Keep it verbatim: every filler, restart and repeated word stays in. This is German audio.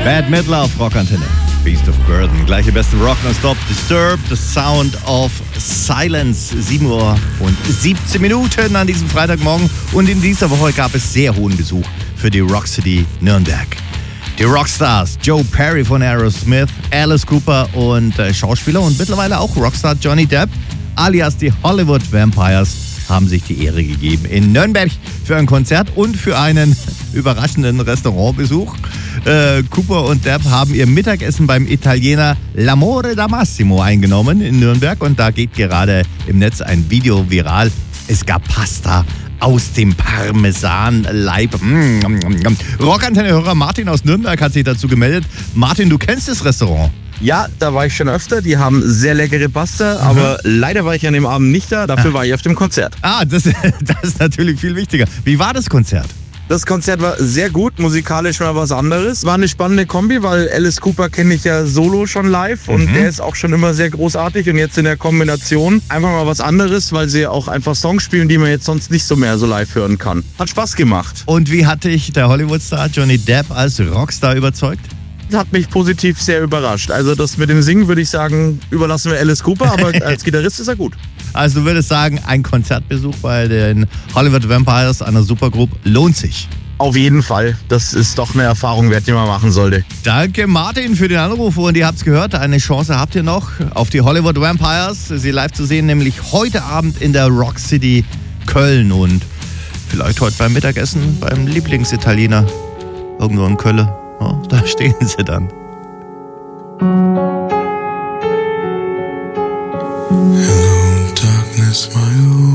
Bad Midler auf Rockantenne. Beast of Burden. Gleiche beste Rock non-stop. Disturbed, the sound of silence. sieben Uhr und siebzehn Minuten an diesem Freitagmorgen. Und in dieser Woche gab es sehr hohen Besuch für die Rock City Nürnberg. Die Rockstars Joe Perry von Aerosmith, Alice Cooper und äh, Schauspieler und mittlerweile auch Rockstar Johnny Depp, alias die Hollywood Vampires, haben sich die Ehre gegeben in Nürnberg für ein Konzert und für einen überraschenden Restaurantbesuch. Äh, Cooper und Depp haben ihr Mittagessen beim Italiener L'Amore da Massimo eingenommen in Nürnberg und da geht gerade im Netz ein Video viral. Es gab Pasta aus dem Parmesanleib. Mm, Rockantenne-Hörer Martin aus Nürnberg hat sich dazu gemeldet. Martin, du kennst das Restaurant? Ja, da war ich schon öfter. Die haben sehr leckere Pasta, mhm. aber leider war ich an dem Abend nicht da. Dafür ah. war ich auf dem Konzert. Ah, das, das ist natürlich viel wichtiger. Wie war das Konzert? Das Konzert war sehr gut, musikalisch mal was anderes. War eine spannende Kombi, weil Alice Cooper kenne ich ja solo schon live und mhm. der ist auch schon immer sehr großartig und jetzt in der Kombination einfach mal was anderes, weil sie auch einfach Songs spielen, die man jetzt sonst nicht so mehr so live hören kann. Hat Spaß gemacht. Und wie hat dich der Hollywood-Star Johnny Depp als Rockstar überzeugt? Hat mich positiv sehr überrascht. Also das mit dem Singen würde ich sagen, überlassen wir Alice Cooper, aber als Gitarrist ist er gut. Also du würdest sagen, ein Konzertbesuch bei den Hollywood Vampires, einer Supergroup, lohnt sich? Auf jeden Fall. Das ist doch eine Erfahrung wert, die man machen sollte. Danke Martin für den Anruf und ihr habt es gehört, eine Chance habt ihr noch auf die Hollywood Vampires, sie live zu sehen, nämlich heute Abend in der Rock City Köln und vielleicht heute beim Mittagessen beim Lieblingsitaliener irgendwo in Köln. Oh, da stehen sie dann.